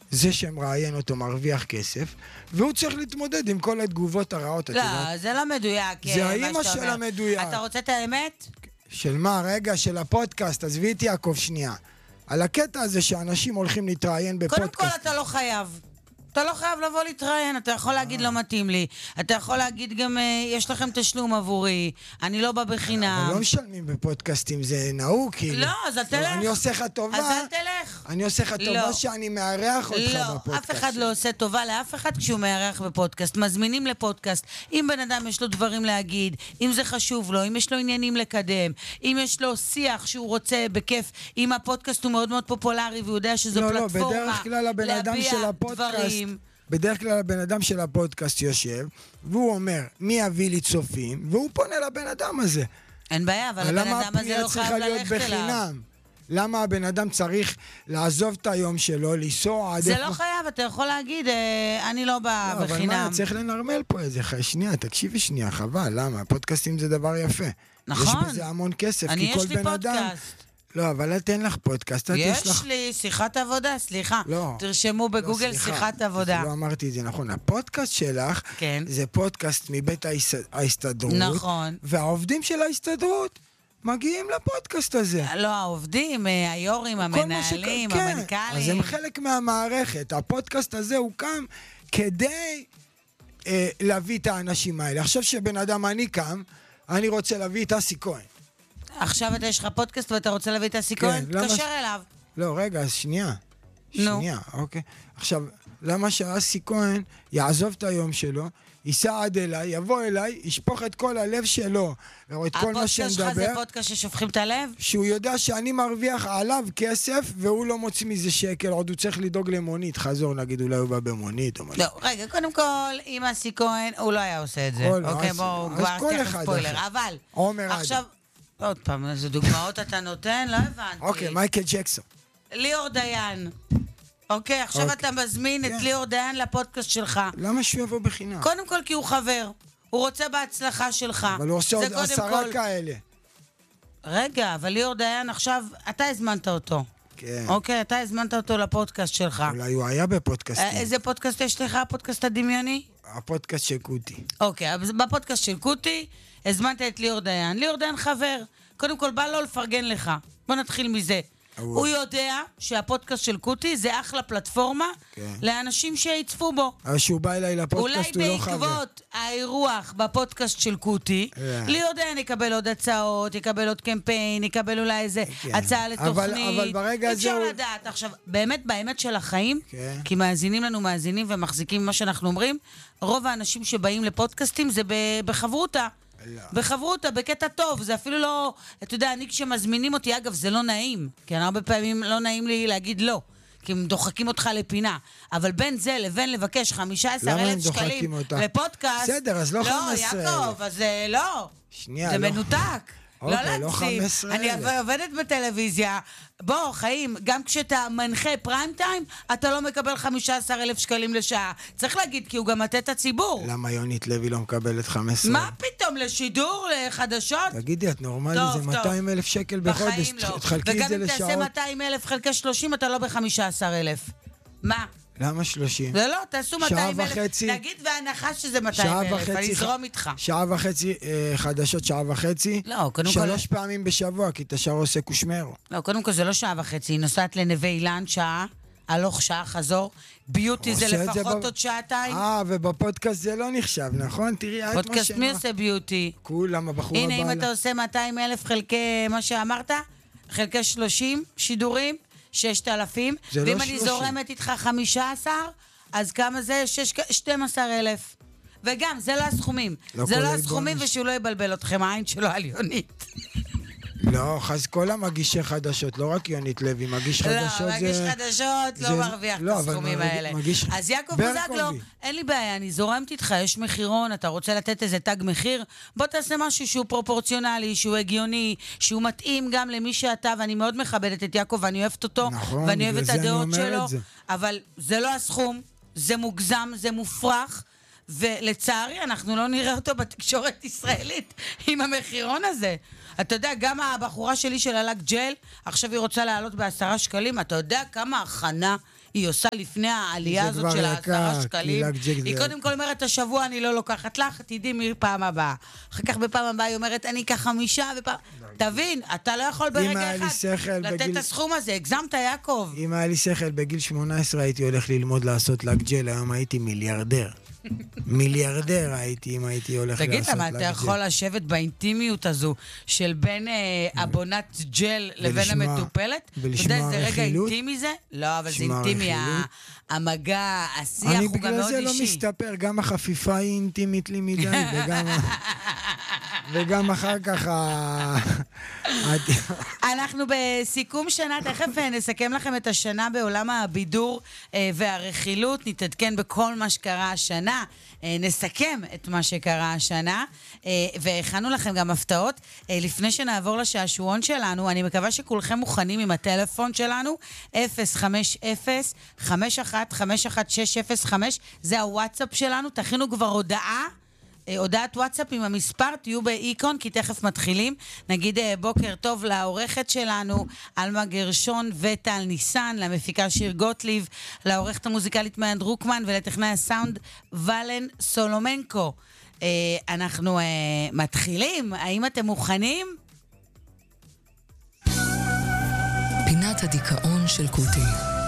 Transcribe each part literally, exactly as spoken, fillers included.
זה שמראיין אותו מרוויח כסף, והוא צריך להתמודד עם כל התגובות הרעות. לא, זה לא מדויק. זה האמא של המדויק. אתה רוצה את האמת? של מה? רגע, של הפודקאסט, עזבי את יעקב שנייה. על הקטע הזה שאנשים הולכים להתראיין בפודקאסט. קודם כל אתה לא חייב. אתה לא חייב לבוא להתראיין, אתה יכול להגיד לא מתאים לי, אתה יכול להגיד גם יש לכם תשלום עבורי, אני לא בא בחינם. אבל לא משלמים בפודקאסטים, זה נהוג כאילו. לא, אז אל תלך. אני עושה לך טובה. אז אל תלך. אני עושה לך טובה שאני מארח אותך בפודקאסט. לא, אף אחד לא עושה טובה לאף אחד כשהוא מארח בפודקאסט. מזמינים לפודקאסט. אם בן אדם יש לו דברים להגיד, אם זה חשוב לו, אם יש לו עניינים לקדם, אם יש לו שיח שהוא רוצה בכיף, אם הפודקאסט הוא מאוד מאוד פופולרי והוא יודע שזו פלטפורמה להביע דברים. בדרך כלל הבן אדם של הפודקאסט יושב, והוא אומר, מי יביא לי צופים, והוא פונה לבן אדם הזה. אין בעיה, אבל הבן אדם הזה לא חייב ללכת אליו. למה הבן אדם צריך לעזוב את היום שלו, לנסוע... זה לא חייב, אתה יכול להגיד, אני לא בא בחינם. אבל מה, צריך לנרמל פה איזה, שנייה, תקשיבי שנייה, חבל, למה? פודקאסטים זה דבר יפה. נכון. יש בזה המון כסף, אני יש לי פודקאסט. לא, אבל אל תן לך פודקאסט. יש לי שיחת עבודה, סליחה. לא. תרשמו בגוגל שיחת עבודה. לא אמרתי את זה נכון. הפודקאסט שלך זה פודקאסט מבית ההסתדרות. נכון. והעובדים של ההסתדרות מגיעים לפודקאסט הזה. לא, העובדים, היורים, המנהלים, המנכ"לים. אז הם חלק מהמערכת. הפודקאסט הזה הוקם כדי להביא את האנשים האלה. עכשיו שבן אדם אני קם, אני רוצה להביא את אסי כהן. עכשיו אתה יש לך פודקאסט ואתה רוצה להביא את אסי כהן? תקשר אליו. לא, רגע, אז שנייה. שנייה, אוקיי. עכשיו, למה שאסי כהן יעזוב את היום שלו, ייסע עד אליי, יבוא אליי, ישפוך את כל הלב שלו, או את כל מה שנדבר. הפודקאסט שלך זה פודקאסט ששופכים את הלב? שהוא יודע שאני מרוויח עליו כסף, והוא לא מוציא מזה שקל, עוד הוא צריך לדאוג למונית, חזור נגיד, אולי הוא בא במונית או משהו. לא, רגע, קודם כל, עם אסי כהן, הוא לא היה עושה את זה. אוקיי, בואו, כבר תכף ספוילר. אבל, עכשיו, עוד פעם, איזה דוגמאות אתה נותן? לא הבנתי. אוקיי, מייקל ג'קסון. ליאור דיין. אוקיי, עכשיו אתה מזמין את ליאור דיין לפודקאסט שלך. למה שהוא יבוא בחינם? קודם כל כי הוא חבר. הוא רוצה בהצלחה שלך. אבל הוא עושה עוד עשרה כאלה. רגע, אבל ליאור דיין עכשיו, אתה הזמנת אותו. כן. אוקיי, אתה הזמנת אותו לפודקאסט שלך. אולי הוא היה בפודקאסטים. איזה פודקאסט יש לך? הפודקאסט הדמיוני? הפודקאסט של קוטי. אוקיי, בפודקאסט של קוטי הזמנת את ליאור דיין. ליאור דיין חבר. קודם כל בא לו לפרגן לך. בוא נתחיל מזה. הוא יודע שהפודקאסט של קוטי זה אחלה פלטפורמה לאנשים שיצפו בו. אבל שהוא בא אליי לפודקאסט הוא לא חבר. אולי בעקבות האירוח בפודקאסט של קוטי, ליאור דיין יקבל עוד הצעות, יקבל עוד קמפיין, יקבל אולי איזה הצעה לתוכנית. אבל ברגע הזה... אפשר לדעת. עכשיו, באמת, באמת של החיים, כי מאזינים לנו מאזינים ומחזיקים מה שאנחנו אומרים, רוב האנשים שבאים לפודקאסטים זה בחברותה. בחברותה, בקטע טוב, זה אפילו לא, אתה יודע, אני כשמזמינים אותי, אגב, זה לא נעים, כי אני הרבה פעמים לא נעים לי להגיד לא, כי הם דוחקים אותך לפינה, אבל בין זה לבין לבקש חמישה עשר אלף שקלים לפודקאסט, בסדר, אז לא חמש עשרה אלף. לא, יעקב, אז לא, שנייה, זה לא. מנותק. לא להגזים, אני אלף. עובדת בטלוויזיה, בוא חיים, גם כשאתה מנחה פריים טיים, אתה לא מקבל חמישה עשר אלף שקלים לשעה. צריך להגיד, כי הוא גם מטה את הציבור. למה יונית לוי לא מקבלת חמש עשרה? מה פתאום, לשידור, לחדשות? תגידי, את נורמלי, זה מאתיים אלף שקל בחודש, תחלקי את זה לשעות. וגם אם תעשה מאתיים אלף חלקי שלושים, אתה לא ב-חמישה עשר אלף. מה? למה שלושים? זה לא, תעשו מאתיים אלף. נגיד והנחה שזה מאתיים אלף, אני אזרום איתך. שעה וחצי חדשות, שעה וחצי. לא, קודם כל... שלוש פעמים בשבוע, כי את השאר עושה קושמרו. לא, קודם כל זה לא שעה וחצי, היא נוסעת לנווה אילן שעה, הלוך שעה חזור, ביוטי זה לפחות עוד שעתיים. אה, ובפודקאסט זה לא נחשב, נכון? תראי, את מה פודקאסט מי עושה ביוטי? כולם, הבחור הבא. הנה, אם אתה עושה מאתיים אלף חלקי מה שאמרת, חלקי שלושים שידורים, ששת אלפים, ואם אני זורמת איתך חמישה עשר, אז כמה זה? שתים עשרה אלף. וגם, זה לא הסכומים. זה לא הסכומים ושהוא לא יבלבל אתכם, העין שלו על יונית. לא, אז כל המגישי חדשות, לא רק יונית לוי, מגיש חדשות זה... לא, מגיש חדשות לא מרוויח את הסכומים האלה. אז יעקב בוזגלו, אין לי בעיה, אני זורמת איתך, יש מחירון, אתה רוצה לתת איזה תג מחיר, בוא תעשה משהו שהוא פרופורציונלי, שהוא הגיוני, שהוא מתאים גם למי שאתה, ואני מאוד מכבדת את יעקב, ואני אוהבת אותו, ואני אוהבת את הדעות שלו, אבל זה לא הסכום, זה מוגזם, זה מופרך, ולצערי אנחנו לא נראה אותו בתקשורת ישראלית עם המחירון הזה. אתה יודע, גם הבחורה שלי של הלק ג'ל, עכשיו היא רוצה לעלות בעשרה שקלים, אתה יודע כמה הכנה היא עושה לפני העלייה הזאת של העשרה שקלים. היא קודם כל אומרת, השבוע אני לא לוקחת לך, תדעי מפעם הבאה. אחר כך בפעם הבאה היא אומרת, אני אקח חמישה ופעם... תבין, אתה לא יכול ברגע אחד לתת את הסכום הזה. הגזמת, יעקב. אם היה לי שכל בגיל שמונה עשרה הייתי הולך ללמוד לעשות לג'ל, היום הייתי מיליארדר. מיליארדר הייתי אם הייתי הולך לעשות לג'ל. תגיד, למה אתה יכול לשבת באינטימיות הזו של בין אבונת ג'ל לבין המטופלת? ולשמוע רכילות? אתה יודע, זה רגע אינטימי זה? לא, אבל זה אינטימי, המגע, השיח הוא גם מאוד אישי. אני בגלל זה לא מסתפר, גם החפיפה היא אינטימית לי מדי, וגם אחר כך אנחנו בסיכום שנה, תכף נסכם לכם את השנה בעולם הבידור והרכילות, נתעדכן בכל מה שקרה השנה, נסכם את מה שקרה השנה, והכנו לכם גם הפתעות. לפני שנעבור לשעשועון שלנו, אני מקווה שכולכם מוכנים עם הטלפון שלנו, אפס חמש אפס חמש אחת חמש אחת שש אפס חמש, זה הוואטסאפ שלנו, תכינו כבר הודעה, הודעת וואטסאפ עם המספר, תהיו באיקון, כי תכף מתחילים. נגיד בוקר טוב לעורכת שלנו, אלמה גרשון וטל ניסן, למפיקה שיר גוטליב, לעורכת המוזיקלית מעיין דרוקמן, ולטכנאי הסאונד ולן סולומנקו. אנחנו מתחילים, האם אתם מוכנים? פינת הדיכאון של קוטי.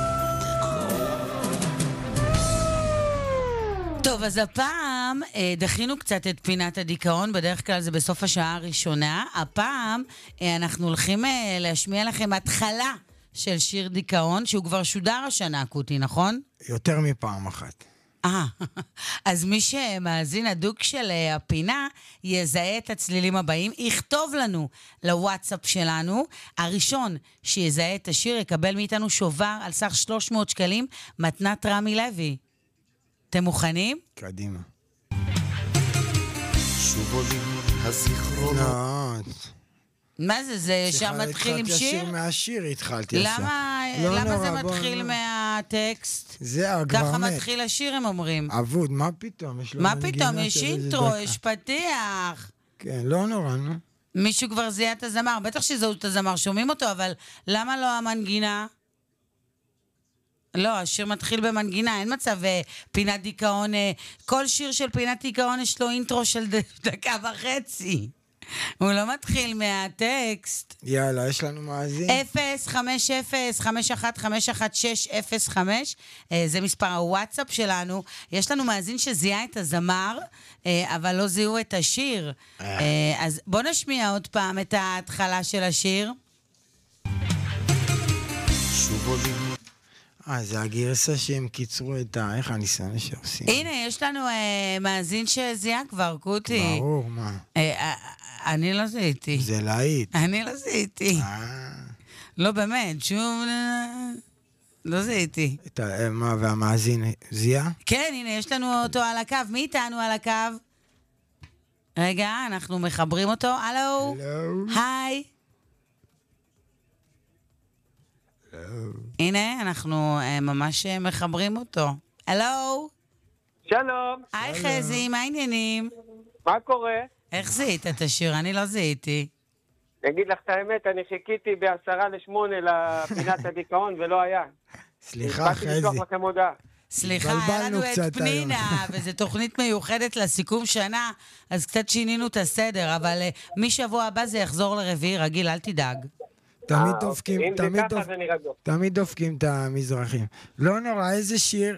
טוב, אז הפעם דחינו קצת את פינת הדיכאון, בדרך כלל זה בסוף השעה הראשונה. הפעם אנחנו הולכים להשמיע לכם התחלה של שיר דיכאון, שהוא כבר שודר השנה, קוטי, נכון? יותר מפעם אחת. אה, אז מי שמאזין הדוק של הפינה יזהה את הצלילים הבאים, יכתוב לנו לוואטסאפ שלנו, הראשון שיזהה את השיר יקבל מאיתנו שובר על סך שלוש מאות שקלים, מתנת רמי לוי. אתם מוכנים? קדימה. שוב עולים הזיכרונות. מה זה? זה ישר מתחיל עם שיר? התחלתי השיר מהשיר, התחלתי ישר. למה, לא למה נורא, זה מתחיל בוא... מהטקסט? זה כבר ככה מת. מתחיל השיר, הם אומרים. אבוד, מה פתאום? מה פתאום? יש אינטרו, יש פתיח. כן, לא נורא, נו. מישהו כבר זיהה את הזמר, בטח שזהו את הזמר, שומעים אותו, אבל למה לא המנגינה? לא, השיר מתחיל במנגינה, אין מצב פינת דיכאון, כל שיר של פינת דיכאון יש לו אינטרו של דקה וחצי. הוא לא מתחיל מהטקסט. יאללה, יש לנו מאזין. אפס חמש אפס חמש אחת חמש אחת שש אפס חמש, זה מספר הוואטסאפ שלנו. יש לנו מאזין שזיהה את הזמר, אבל לא זיהו את השיר. אז בוא נשמיע עוד פעם את ההתחלה של השיר. שוב עולים. אה, זה הגרסה שהם קיצרו את ה... איך הניסיון שעושים? הנה, יש לנו אה, מאזין שזיהה כבר, קוטי. ברור, מה? אה, אה, אני לא זיהיתי. זה להיט. אני לא זיהיתי. אה... לא באמת, שום... לא זיהיתי. אה, מה, והמאזין זיהה? כן, הנה, יש לנו אותו על הקו. מי איתנו על הקו? רגע, אנחנו מחברים אותו. הלו? הלו? היי. הנה, אנחנו uh, ממש uh, מחברים אותו. הלו? שלום. היי חזי, מה העניינים? מה קורה? איך זיהית את השיר? אני לא זיהיתי. אני אגיד לך את האמת, אני חיכיתי בעשרה לשמונה לפינת הדיכאון ולא היה. סליחה חזי. באתי לשלוח לכם הודעה. סליחה, היה לנו את פנינה, וזו תוכנית מיוחדת לסיכום שנה, אז קצת שינינו את הסדר, אבל uh, משבוע הבא זה יחזור לרביעי רגיל, אל תדאג. תמיד דופקים, אם זה תמיד ככה, דופ... זה נראה טוב. תמיד דופקים את המזרחים. לא נורא, איזה שיר?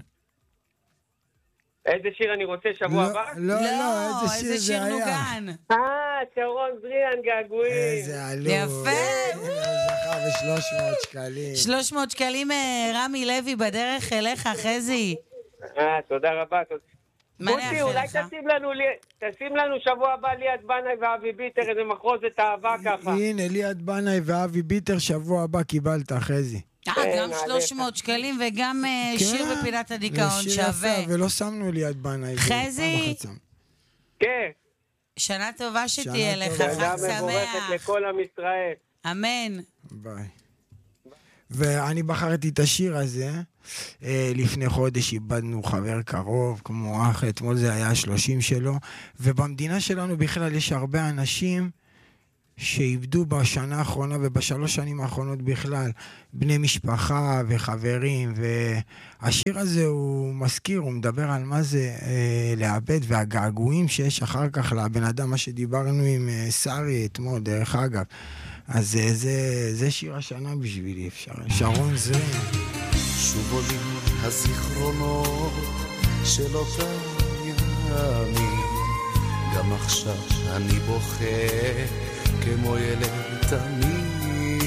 איזה שיר אני רוצה שבוע לא, הבא? לא, לא, איזה שיר זה היה? נוגן. אה, שרון זריאן, געגועים. איזה עלוב. יפה. זכה ב-שלוש מאות שקלים. שלוש מאות שקלים רמי לוי בדרך אליך, חזי. אה, תודה רבה. מה בוטי, נאחל אולי לך? תשים לנו, תשים לנו שבוע הבא ליאת בנאי ואבי ביטר, איזה מחרוזת אהבה ככה. הנה, ליאת בנאי ואבי ביטר, שבוע הבא קיבלת, חזי. אה, גם שלוש מאות שקלים וגם שיר בפינת הדיכאון שווה. ולא שמנו ליאת בנאי. חזי. כן. שנה טובה שתהיה לך, שנה חג שמח. מבורכת לכל עם ישראל. אמן. ביי. ואני בחרתי את השיר הזה, לפני חודש איבדנו חבר קרוב, כמו אח, אתמול זה היה השלושים שלו, ובמדינה שלנו בכלל יש הרבה אנשים שאיבדו בשנה האחרונה ובשלוש שנים האחרונות בכלל, בני משפחה וחברים, והשיר הזה הוא מזכיר, הוא מדבר על מה זה אה, לאבד, והגעגועים שיש אחר כך לבן אדם, מה שדיברנו עם אה, שרי אתמול, דרך אגב. אז אה, זה, זה שיר השנה בשבילי, אפשר, שרון זרין. שוב עולים הזיכרונות של אותם ימים, גם עכשיו אני בוכה כמו ילד תמיד,